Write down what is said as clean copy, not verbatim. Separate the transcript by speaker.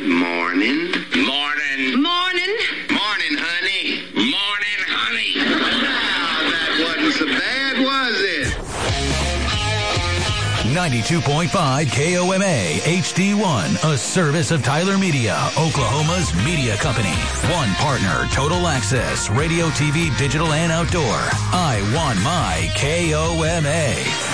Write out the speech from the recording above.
Speaker 1: Morning.
Speaker 2: Morning.
Speaker 3: Morning.
Speaker 1: Morning, honey.
Speaker 2: Morning, honey.
Speaker 1: Now, that wasn't so bad, was it?
Speaker 4: 92.5 KOMA HD1, a service of Tyler Media, Oklahoma's media company. One partner, Total Access, radio, TV, digital, and outdoor. I want my KOMA.